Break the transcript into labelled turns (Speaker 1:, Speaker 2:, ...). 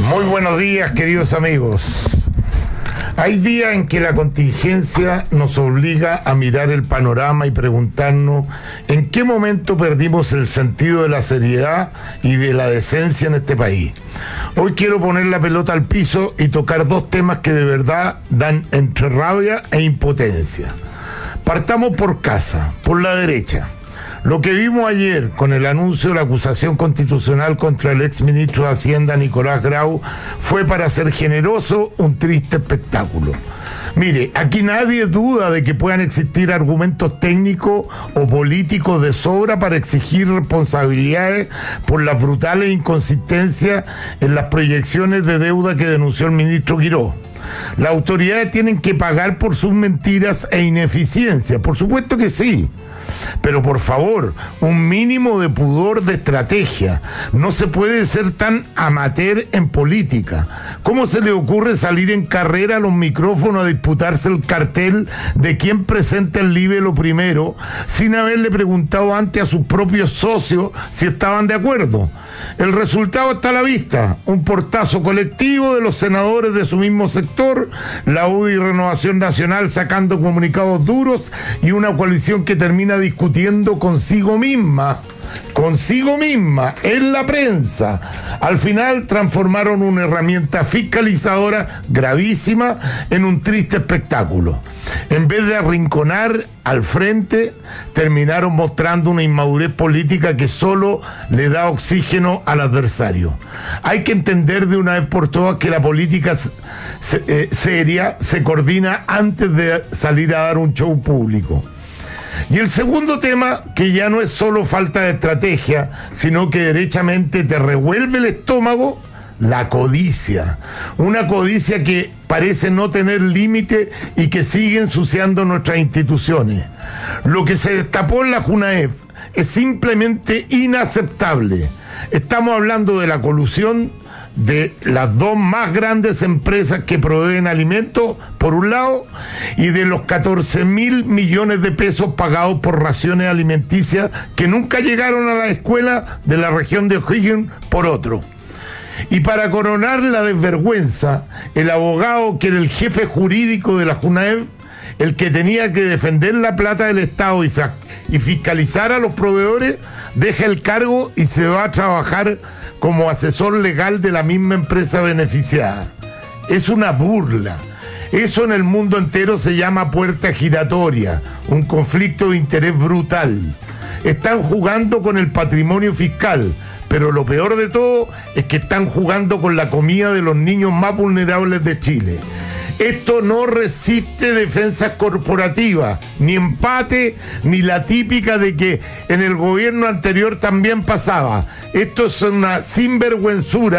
Speaker 1: Muy buenos días, queridos amigos. Hay días en que la contingencia nos obliga a mirar el panorama y preguntarnos en qué momento perdimos el sentido de la seriedad y de la decencia en este país. Hoy quiero poner la pelota al piso y tocar dos temas que de verdad dan entre rabia e impotencia. Partamos por casa, por la derecha. Lo que vimos ayer con el anuncio de la acusación constitucional contra el exministro de Hacienda, Nicolás Grau, fue, para ser generoso, un triste espectáculo. Mire, aquí nadie duda de que puedan existir argumentos técnicos o políticos de sobra para exigir responsabilidades por las brutales inconsistencias en las proyecciones de deuda que denunció el ministro Quirós. Las autoridades tienen que pagar por sus mentiras e ineficiencias, por supuesto que sí. Pero por favor, un mínimo de pudor de estrategia. No se puede ser tan amateur en política. ¿Cómo se le ocurre salir en carrera a los micrófonos a disputarse el cartel de quién presenta el libelo primero, sin haberle preguntado antes a sus propios socios si estaban de acuerdo? El resultado está a la vista: un portazo colectivo de los senadores de su mismo sector, la UDI y Renovación Nacional sacando comunicados duros, y una coalición que termina discutiendo consigo misma en la prensa. Al final transformaron una herramienta fiscalizadora gravísima en un triste espectáculo. En vez de arrinconar al frente, terminaron mostrando una inmadurez política que solo le da oxígeno al adversario. Hay que entender de una vez por todas que la política seria se coordina antes de salir a dar un show público. Y el segundo tema, que ya no es solo falta de estrategia, sino que derechamente te revuelve el estómago: la codicia. Una codicia que parece no tener límite y que sigue ensuciando nuestras instituciones. Lo que se destapó en la JUNAEF es simplemente inaceptable. Estamos hablando de la colusión de las dos más grandes empresas que proveen alimentos, por un lado, y de los 14.000 millones de pesos pagados por raciones alimenticias que nunca llegaron a la escuela de la región de O'Higgins, por otro. Y para coronar la desvergüenza, el abogado que era el jefe jurídico de la JUNAEF, el que tenía que defender la plata del Estado y fiscalizar a los proveedores, deja el cargo y se va a trabajar como asesor legal de la misma empresa beneficiada. Es una burla. Eso en el mundo entero se llama puerta giratoria, un conflicto de interés brutal. Están jugando con el patrimonio fiscal, pero lo peor de todo es que están jugando con la comida de los niños más vulnerables de Chile. Esto no resiste defensas corporativas, ni empate, ni la típica de que en el gobierno anterior también pasaba. Esto es una sinvergüenzura